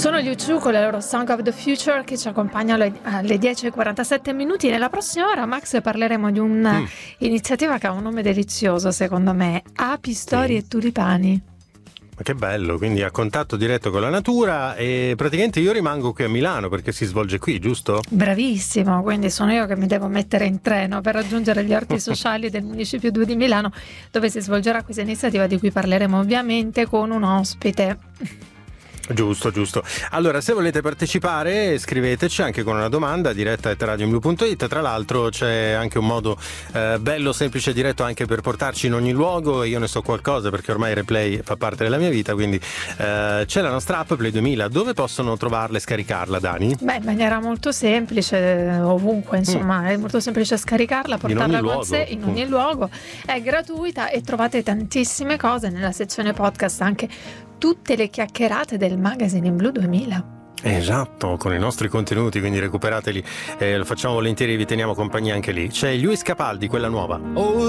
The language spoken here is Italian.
Sono gli U2 con la loro Song of the Future che ci accompagnano alle 10:47 minuti. Nella prossima ora, Max, parleremo di un'iniziativa che ha un nome delizioso, secondo me: Api, Storie e Tulipani. Ma che bello, quindi a contatto diretto con la natura, e praticamente io rimango qui a Milano perché si svolge qui, giusto? Bravissimo, quindi sono io che mi devo mettere in treno per raggiungere gli orti sociali del Municipio 2 di Milano, dove si svolgerà questa iniziativa di cui parleremo ovviamente con un ospite. Giusto. Allora, se volete partecipare, scriveteci anche con una domanda, diretta@radioblu.it. Tra l'altro c'è anche un modo bello, semplice e diretto anche per portarci in ogni luogo. Io ne so qualcosa perché ormai Replay fa parte della mia vita, quindi c'è la nostra app Play 2000. Dove possono trovarla e scaricarla, Dani? Beh, in maniera molto semplice, ovunque, insomma, è molto semplice scaricarla, portarla con sé in ogni luogo. È gratuita e trovate tantissime cose nella sezione podcast, anche tutte le chiacchierate del magazine in blu 2000. Esatto, con i nostri contenuti, quindi recuperateli, lo facciamo volentieri, vi teniamo compagnia anche lì. C'è Luis Capaldi, quella nuova.